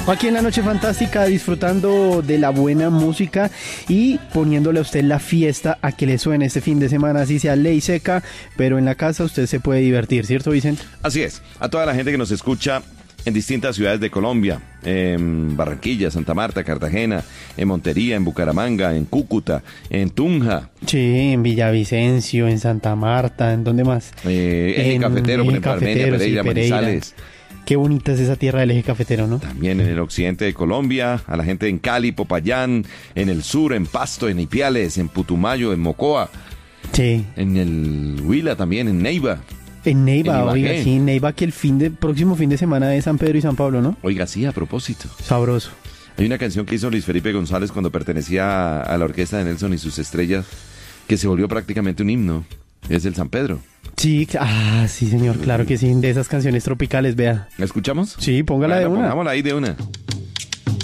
Aquí en la Noche Fantástica, disfrutando de la buena música y poniéndole a usted la fiesta a que le suene este fin de semana, así sea ley seca, pero en la casa usted se puede divertir, ¿cierto, Vicente? Así es, a toda la gente que nos escucha en distintas ciudades de Colombia, en Barranquilla, Santa Marta, Cartagena, en Montería, en Bucaramanga, en Cúcuta, en Tunja. Sí, en Villavicencio, en Santa Marta, ¿en dónde más? Eje Cafetero, por ejemplo, Armenia, Pereira, sí, Pereira. Manizales. Qué bonita es esa tierra del eje cafetero, ¿no? También en el occidente de Colombia, a la gente en Cali, Popayán, en el sur, en Pasto, en Ipiales, en Putumayo, en Mocoa. Sí. En el Huila también, en Neiva. En Neiva, en oiga, sí, en Neiva, que próximo fin de semana es San Pedro y San Pablo, ¿no? Oiga, sí, a propósito. Sabroso. Hay una canción que hizo Luis Felipe González cuando pertenecía a la orquesta de Nelson y sus estrellas, que se volvió prácticamente un himno. Es el San Pedro. Sí, sí, señor, claro que sí, de esas canciones tropicales, vea. ¿La escuchamos? Sí, póngala de una. Pongámosla ahí de una.